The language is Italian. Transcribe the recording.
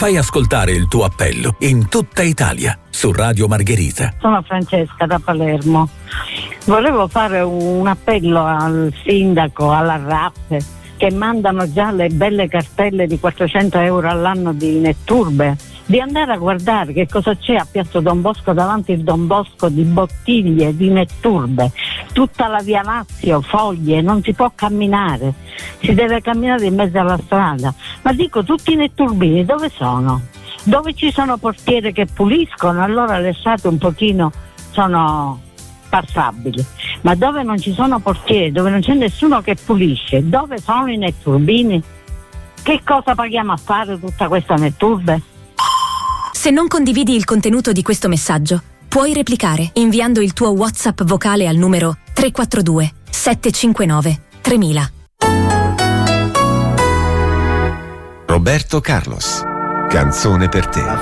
Fai ascoltare il tuo appello in tutta Italia su Radio Margherita. Sono Francesca da Palermo. Volevo fare un appello al sindaco, alla RAP, che mandano già le belle cartelle di 400 euro all'anno di Netturbe, di andare a guardare che cosa c'è a Piazza Don Bosco, davanti al Don Bosco, di bottiglie di Netturbe, tutta la via Lazio, foglie, non si può camminare, si deve camminare in mezzo alla strada. Ma dico, tutti i netturbini dove sono? Dove ci sono portiere che puliscono, allora le strade un pochino sono passabili, ma dove non ci sono portieri, dove non c'è nessuno che pulisce, dove sono i netturbini? Che cosa paghiamo a fare tutta questa netturbe? Se non condividi il contenuto di questo messaggio, puoi replicare inviando il tuo WhatsApp vocale al numero 342 759 3000. Roberto Carlos, canzone per te.